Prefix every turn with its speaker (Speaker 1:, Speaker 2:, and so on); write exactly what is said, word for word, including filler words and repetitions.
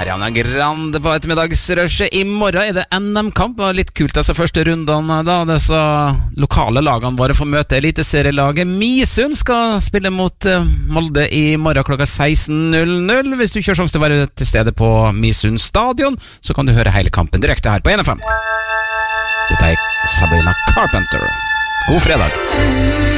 Speaker 1: Ariana Grande på ettermiddagsrushet. I morgen er det N M-kamp. Det var litt kult disse første rundene da. Disse lokale lagene våre får møte eliteserielaget. Misund skal spille mot Molde i morgen klokka seksten null null. Hvis du ikke har sjanse til å være til stede på Misund stadion, så kan du høre hele kampen direkte her på N F M. Dette er Sabrina Carpenter. God fredag.